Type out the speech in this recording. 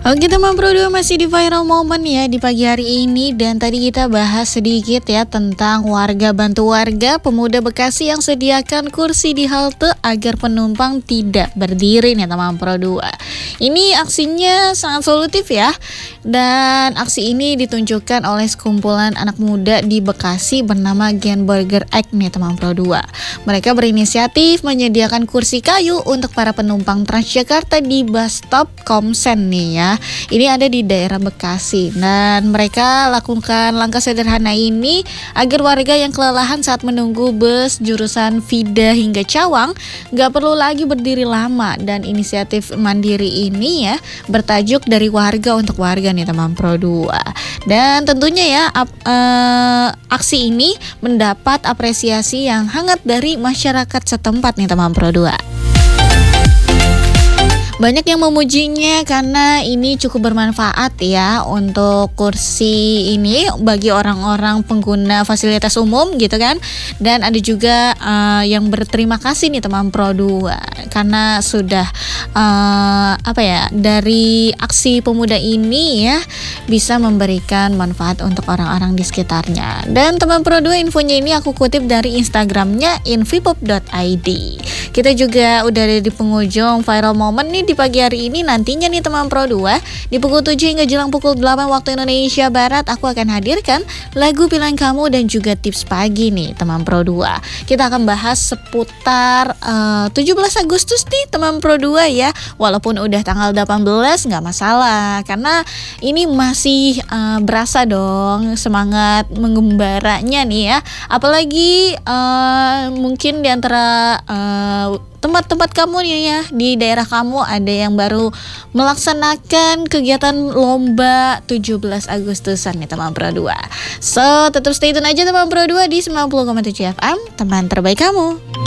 Oke teman Pro 2 masih di viral moment ya di pagi hari ini. Dan tadi kita bahas sedikit ya tentang warga bantu warga pemuda Bekasi yang sediakan kursi di halte agar penumpang tidak berdiri nih teman Pro 2. Ini aksinya sangat solutif ya. Dan aksi ini ditunjukkan oleh sekumpulan anak muda di Bekasi bernama Gen Burger Egg nih teman Pro 2. Mereka berinisiatif menyediakan kursi kayu untuk para penumpang Transjakarta di bus stop Komsen nih ya. Ini ada di daerah Bekasi dan mereka lakukan langkah sederhana ini agar warga yang kelelahan saat menunggu bus jurusan Vida hingga Cawang gak perlu lagi berdiri lama. Dan inisiatif mandiri ini ya bertajuk dari warga untuk warga nih teman Pro 2. Dan tentunya ya aksi ini mendapat apresiasi yang hangat dari masyarakat setempat nih teman Pro 2. Banyak yang memujinya karena ini cukup bermanfaat ya untuk kursi ini bagi orang-orang pengguna fasilitas umum gitu kan. Dan ada juga yang berterima kasih nih teman Pro 2 karena sudah dari aksi pemuda ini ya bisa memberikan manfaat untuk orang-orang di sekitarnya. Dan teman Pro 2 infonya ini aku kutip dari Instagramnya invipop.id. Kita juga udah ada di penghujung viral moment nih di pagi hari ini. Nantinya nih teman Pro 2 di pukul 7 hingga jelang pukul 8 waktu Indonesia Barat aku akan hadirkan lagu pilihan kamu dan juga tips pagi nih teman Pro 2. Kita akan bahas seputar 17 Agustus nih teman Pro 2 ya. Walaupun udah tanggal 18 nggak masalah karena ini masih berasa dong semangat mengembaranya nih ya. Apalagi mungkin di antara tempat-tempat kamu nih ya, di daerah kamu ada yang baru melaksanakan kegiatan lomba 17 Agustusan nih teman Pro 2. So, tetap stay tune aja teman Pro 2 di 90,7 FM, teman terbaik kamu.